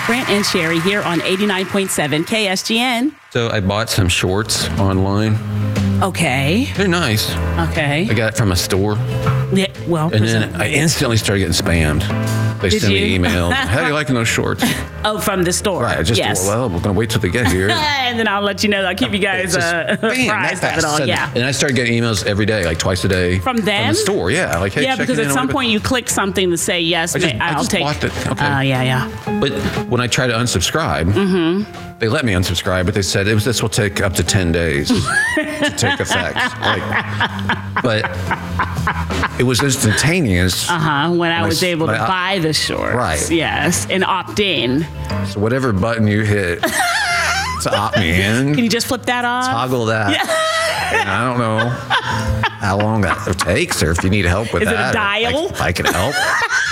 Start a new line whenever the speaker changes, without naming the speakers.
Grant and Sherry here on 89.7 KSGN.
So I bought some shorts online.
Okay.
They're nice.
Okay.
I got it from a store.
Yeah, well,
And then I instantly started getting spammed. They send me emails. How are you liking those shorts?
Oh, from the store.
Right. I just, well, we're going to wait till they get here.
And then I'll let you know. I'll keep you guys apprised of it all. Yeah.
And I started getting emails every day, like twice a day.
From them?
From the store, yeah. Like, hey,
yeah, because at some point you click something to say, yes, I'll take.
Blocked it. Okay.
Yeah.
But when I try to unsubscribe, they let me unsubscribe, but they said this will take up to 10 days to take effect. But it was instantaneous.
When I was able to buy the shorts. Right. Yes, and opt in.
So whatever button you hit to opt me in.
Can you just flip that off?
Toggle that. Yeah. And I don't know how long that takes or if you need help with that.
Is it a dial?
I can help.